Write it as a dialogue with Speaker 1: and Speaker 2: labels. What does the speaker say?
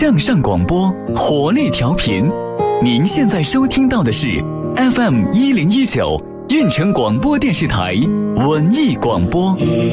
Speaker 1: 向上广播，活力调频。您现在收听到的是 FM1019 运城广播电视台文艺广播。